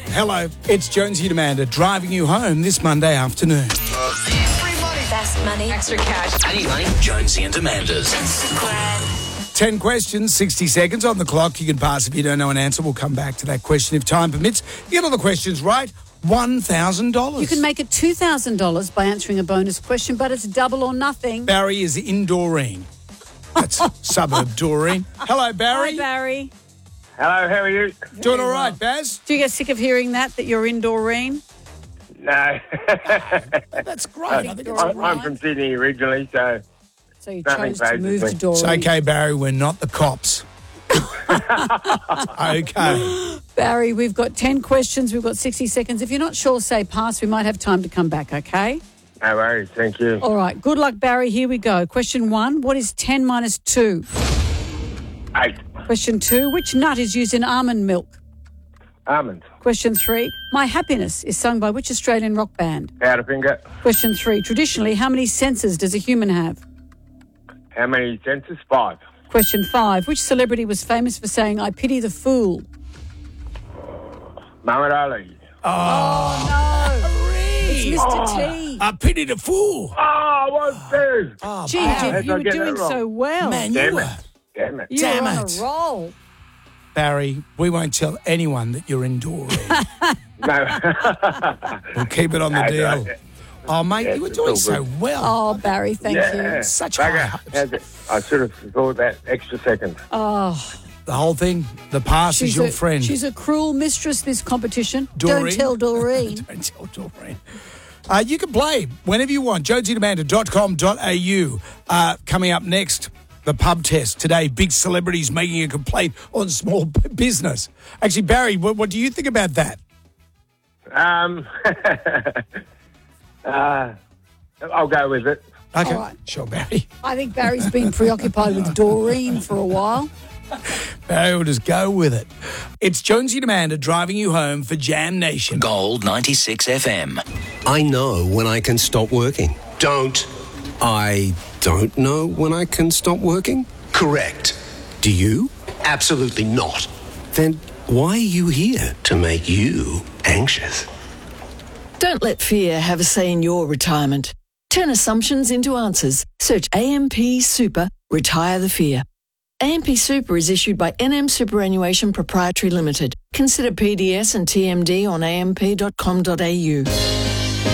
Hello, it's Jonesy and Amanda driving you home this Monday afternoon. Free money. Best money. Extra cash. I need money. Jonesy and Amanda's. 10 questions, 60 seconds on the clock. You can pass if you don't know an answer. We'll come back to that question if time permits. You get all the questions right, $1,000. You can make it $2,000 by answering a bonus question, but it's double or nothing. Barry is in Doreen. That's suburb Doreen. Hello, Barry. Hi, Barry. Hello, how are you? Doing all right, Baz? Do you get sick of hearing that you're in Doreen? No. That's great. I think it's I'm from Sydney originally, so So you Nothing chose to phases move me. to Doreen. It's okay, Barry. We're not the cops. Okay. Barry, we've got 10 questions. We've got 60 seconds. If you're not sure, say pass. We might have time to come back, okay? no worries. Thank you. All right. Good luck, Barry. Here we go. Question 1. What is 10 minus 2? 8. Question 2. Which nut is used in almond milk? Almonds. Question 3. My Happiness is sung by which Australian rock band? Powderfinger. Question 3. Traditionally, how many senses does a human have? How many senses? 5. Question 5. Which celebrity was famous for saying, I pity the fool? Muhammad Ali. It's Mr. T. I pity the fool. Oh, what's this? Oh, Gee, Barry. you were get that doing wrong? so well. Man, you Damn were. it. Damn it. You Damn were on it. a roll. Barry, we won't tell anyone that you're in Doreen. No. We'll keep it on the No, deal. no. Oh, mate, Yeah, you were it's doing all so good. well. Oh, Barry, thank Yeah. you. Such high Bugger. hopes. I should have thought that extra second. Oh, The whole thing, the past is your friend. She's a cruel mistress, this competition. Doreen? Don't tell Doreen. Don't tell Doreen. You can play whenever you want. jonesieandamanda.com.au. Coming up next, the pub test. Today, big celebrities making a complaint on small business. Actually, Barry, what do you think about that? I'll go with it. Okay, All right. sure, Barry. I think Barry's been preoccupied with Doreen for a while. Barry will just go with it. It's Jonesy and Amanda driving you home for Jam Nation. Gold 96 FM. I know when I can stop working. Don't. I don't know when I can stop working. Correct. Do you? Absolutely not. Then why are you here? To make you anxious. Don't let fear have a say in your retirement. Turn assumptions into answers. Search AMP Super, Retire the Fear. AMP Super is issued by NM Superannuation Proprietary Limited. Consider PDS and TMD on amp.com.au.